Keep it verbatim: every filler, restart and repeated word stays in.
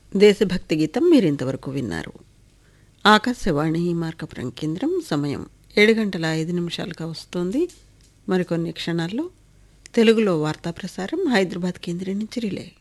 దేశభక్తి గీతం మీరింతవరకు విన్నారు. ఆకాశవాణి మార్కపురం కేంద్రం. సమయం ఏడు గంటల ఐదు నిమిషాలుగా వస్తుంది. మరికొన్ని క్షణాల్లో తెలుగులో వార్తా ప్రసారం హైదరాబాద్ కేంద్రం నుంచి రిలే.